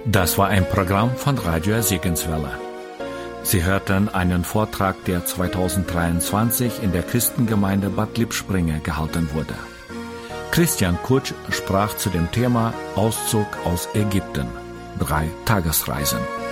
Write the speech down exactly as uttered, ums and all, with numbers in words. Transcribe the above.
Das war ein Programm von Radio Segenswelle. Sie hörten einen Vortrag, der zweitausenddreiundzwanzig in der Christengemeinde Bad Lippspringe gehalten wurde. Christian Kutsch sprach zu dem Thema Auszug aus Ägypten. Drei Tagesreisen.